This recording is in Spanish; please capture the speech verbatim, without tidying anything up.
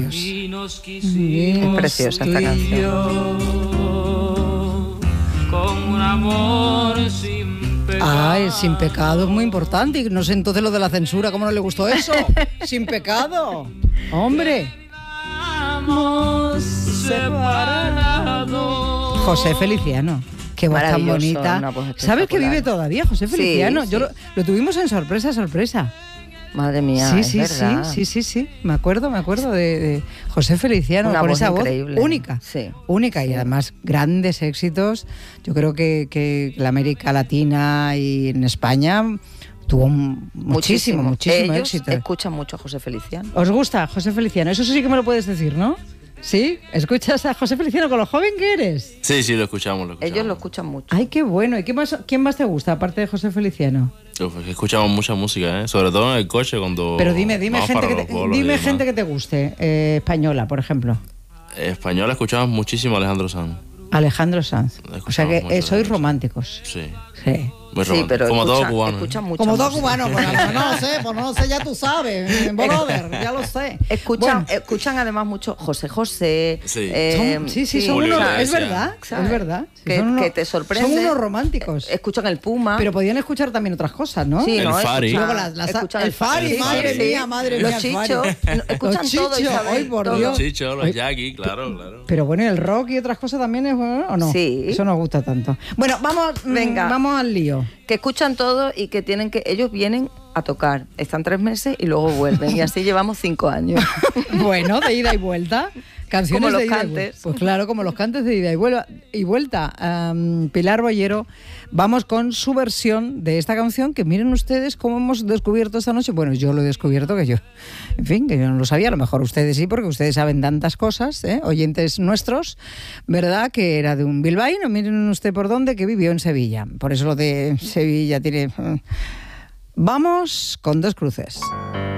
Es preciosa esta canción. Con un amor sin pecado. Ah, el sin pecado es muy importante. Y no sé entonces lo de la censura, ¿cómo no le gustó eso? Sin pecado. Hombre. José Feliciano. Qué voz tan bonita. ¿Sabes que vive todavía José Feliciano? Sí, sí. Yo lo, lo tuvimos en sorpresa, sorpresa. Madre mía, sí, es sí, verdad. sí, sí, sí, sí. Me acuerdo, me acuerdo de, de José Feliciano Una con voz esa increíble. voz única, Sí. única Sí. y además grandes éxitos. Yo creo que, que la América Latina y en España tuvo muchísimo, muchísimo, muchísimo Ellos éxito. escuchan mucho a José Feliciano. ¿Os gusta José Feliciano? Eso sí que me lo puedes decir, ¿no? ¿Sí? ¿Escuchas a José Feliciano con lo joven que eres? Sí, sí, lo escuchamos, lo escuchamos. Ellos lo escuchan mucho. Ay, qué bueno. ¿Y qué más, quién más te gusta aparte de José Feliciano? Uf, es que escuchamos mucha música, ¿eh? Sobre todo en el coche cuando Pero dime, dime vamos gente para que los te, bolos y dime demás. gente que te guste, eh, española, por ejemplo. Español escuchamos muchísimo a Alejandro Sanz. Alejandro Sanz. O sea que mucho eh, sois de románticos. Sí, Sí. muy Sí, romántico. pero Como todo escuchan, cubano. ¿eh? escuchan mucho Como todo música. cubano, pues no, no lo sé, pues no lo sé, ya tú sabes, brother, ya lo sé. Escuchan, Bueno, escuchan además mucho José José. Sí. eh, son- sí, sí, son Julio unos, es Iglesias. verdad, ¿sabes? es verdad. Sí, Que, son unos- que te sorprende. Son unos románticos. Escuchan el Puma. Pero podían escuchar también otras cosas, ¿no? Sí, El ¿no? Fari. Escuchan- Luego las- las- escuchan el Fari, sí, madre sí, mía, sí. madre Los mía, el chichos, Fari. no, escuchan Los todo, chichos, Isabel, ay, por todo. Dios. Los chichos, los Ay. Jackie, claro, claro. Pero bueno, ¿y el rock y otras cosas también es bueno o no? Sí. Eso nos gusta tanto. Bueno, vamos, mm, Venga. vamos al lío. Que escuchan todo y que tienen que... Ellos vienen a tocar, están tres meses y luego vuelven. Y así llevamos cinco años. Bueno, de ida y vuelta. Canciones Como los de ida y cantes. vuelta. Pues claro, como los cantes de ida y vuelta. Y vuelta. Um, Pilar Bollero, vamos con su versión de esta canción que miren ustedes cómo hemos descubierto esta noche. Bueno, yo lo he descubierto que yo, en fin, que yo no lo sabía. A lo mejor ustedes sí, porque ustedes saben tantas cosas, ¿eh? Oyentes nuestros, ¿verdad? Que era de un bilbaíno, miren usted por dónde, que vivió en Sevilla. Por eso lo de Sevilla tiene... Vamos con Dos Cruces.